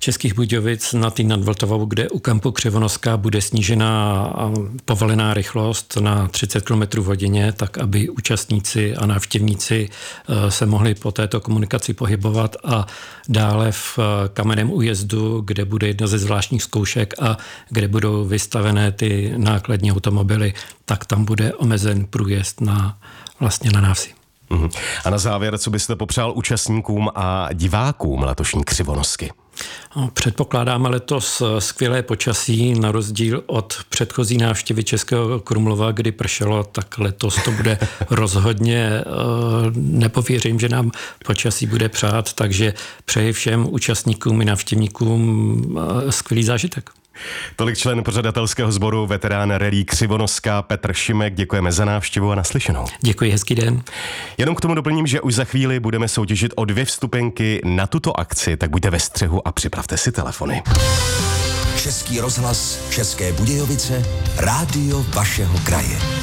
Českých Budějovic na Týn nad Vltavou, kde u kampu Křivonoska bude snížena povolená rychlost na 30 km v hodině, tak aby účastníci a návštěvníci se mohli po této komunikaci pohybovat, a dále v Kamenném Újezdu, kde bude jedna ze zvláštních zkoušek a kde budou vystavené ty nákladní automobily, tak tam bude omezen průjezd na návsi. A na závěr, co byste popřál účastníkům a divákům letošní Křivonosky? Předpokládáme letos skvělé počasí, na rozdíl od předchozí návštěvy Českého Krumlova, kdy pršelo, tak letos to bude rozhodně, nepověřím, že nám počasí bude přát, takže přeji všem účastníkům i návštěvníkům skvělý zážitek. Tolik člen pořadatelského sboru, veterán rallye Křivonoska Petr Šimek. Děkujeme za návštěvu a naslyšenou. Děkuji, hezký den. Jenom k tomu doplním, že už za chvíli budeme soutěžit o 2 vstupenky na tuto akci, tak buďte ve střehu a připravte si telefony. Český rozhlas, České Budějovice, rádio vašeho kraje.